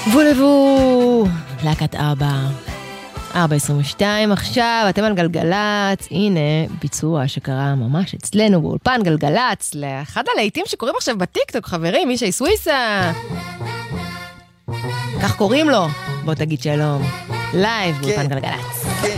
וולבו, להקת אבא, 4:22 עכשיו, אתם על גלגלץ, הנה ביצוע שקרה ממש אצלנו באולפן גלגלץ, לאחד הלהיטים שקוראים עכשיו בטיקטוק, חברים, מישי סוויסה. כך קוראים לו, בוא תגיד שלום, לייב באולפן גלגלץ.